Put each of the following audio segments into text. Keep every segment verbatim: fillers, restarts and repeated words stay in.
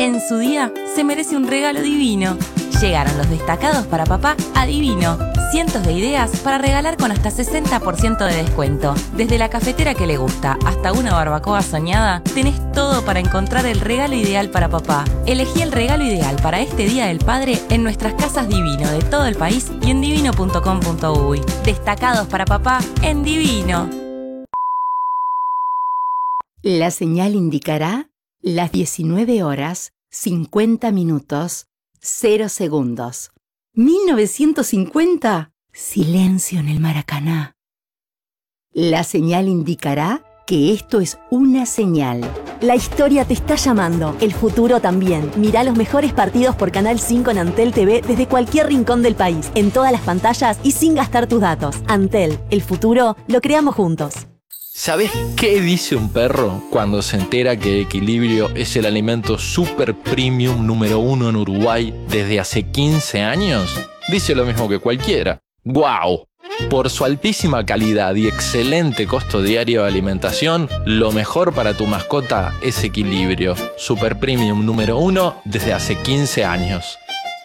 En su día se merece un regalo divino. Llegaron los destacados para papá a Divino. Cientos de ideas para regalar con hasta sesenta por ciento de descuento. Desde la cafetera que le gusta hasta una barbacoa soñada, tenés todo para encontrar el regalo ideal para papá. Elegí el regalo ideal para este Día del Padre en nuestras casas Divino de todo el país y en divino punto com punto uy. Destacados para papá en Divino. La señal indicará las diecinueve horas, cincuenta minutos, cero segundos. mil novecientos cincuenta. Silencio en el Maracaná. La señal indicará que esto es una señal. La historia te está llamando, el futuro también. Mirá los mejores partidos por Canal cinco en Antel T V desde cualquier rincón del país, en todas las pantallas y sin gastar tus datos. Antel, el futuro lo creamos juntos. ¿Sabés qué dice un perro cuando se entera que Equilibrio es el alimento super premium número uno en Uruguay desde hace quince años? Dice lo mismo que cualquiera. ¡Guau! Por su altísima calidad y excelente costo diario de alimentación, lo mejor para tu mascota es Equilibrio. Super premium número uno desde hace quince años.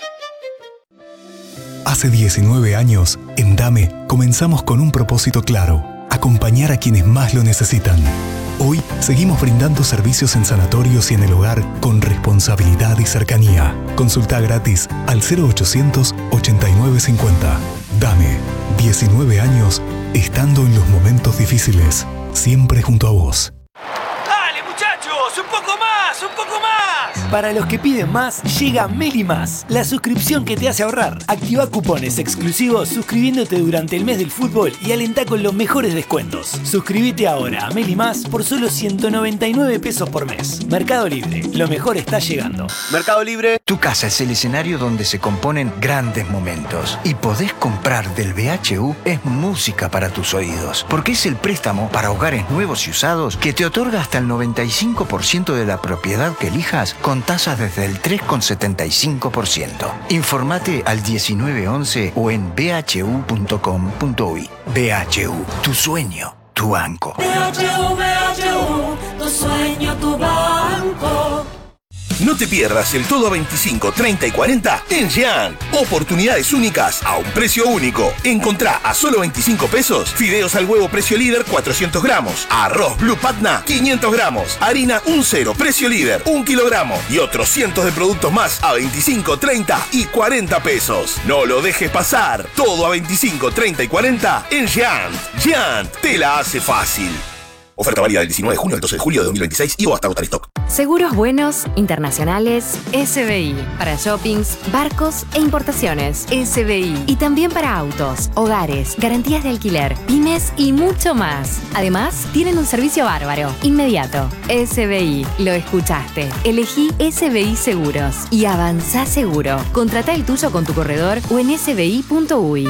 Hace diecinueve años, en Dame, comenzamos con un propósito claro: acompañar a quienes más lo necesitan. Hoy seguimos brindando servicios en sanatorios y en el hogar con responsabilidad y cercanía. Consulta gratis al cero ochocientos ochenta y nueve cincuenta. Dame, diecinueve años estando en los momentos difíciles, siempre junto a vos. ¡Dale, muchachos! ¡Un poco más! ¡Un poco más! Para los que piden más, llega Meli Más, la suscripción que te hace ahorrar. Activa cupones exclusivos suscribiéndote durante el mes del fútbol y alentá con los mejores descuentos. Suscríbete ahora a Meli Más por solo ciento noventa y nueve pesos por mes. Mercado Libre, lo mejor está llegando. Mercado Libre. Tu casa es el escenario donde se componen grandes momentos. Y podés comprar del B H U es música para tus oídos. Porque es el préstamo para hogares nuevos y usados que te otorga hasta el noventa y cinco por ciento de la propiedad que elijas con tasas desde el tres coma setenta y cinco por ciento. Informate al diecinueve once o en b h u punto com punto uy. B H U, tu sueño, tu banco. B H U, B H U, tu sueño, tu banco. No te pierdas el todo a veinticinco, treinta y cuarenta en Jean. Oportunidades únicas a un precio único. Encontrá a solo veinticinco pesos fideos al huevo precio líder cuatrocientos gramos, arroz Blue Patna quinientos gramos, harina un cero precio líder un kilogramo y otros cientos de productos más a veinticinco, treinta y cuarenta pesos. No lo dejes pasar. Todo a veinticinco, treinta y cuarenta en Jean. Jean te la hace fácil. Oferta válida del diecinueve de junio al doce de julio de dos mil veintiséis y o hasta agotar stock. Seguros buenos, internacionales, S B I. Para shoppings, barcos e importaciones, S B I. Y también para autos, hogares, garantías de alquiler, pymes y mucho más. Además, tienen un servicio bárbaro, inmediato. S B I, lo escuchaste. Elegí S B I Seguros y avanzá seguro. Contratá el tuyo con tu corredor o en s b i punto uy.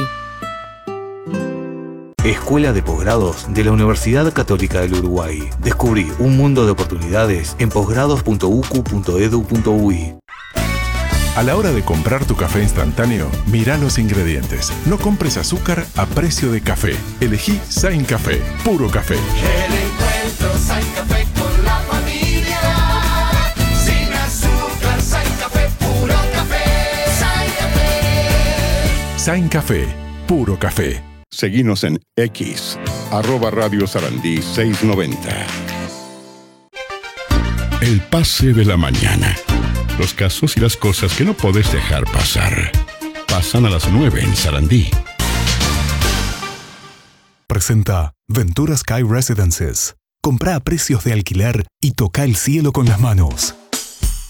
Escuela de Posgrados de la Universidad Católica del Uruguay. Descubrí un mundo de oportunidades en posgrados punto u c u punto e d u punto uy. A la hora de comprar tu café instantáneo, mira los ingredientes. No compres azúcar a precio de café. Elegí Sain Café, puro café. El encuentro Sain Café con la familia. Sin azúcar, Sain Café, puro café. Sain Café. Sain Café, puro café. Seguinos en X, arroba Radio Sarandí seiscientos noventa. El pase de la mañana. Los casos y las cosas que no podés dejar pasar. Pasan a las nueve en Sarandí. Presenta Ventura Sky Residences. Comprá a precios de alquiler y toca el cielo con las manos.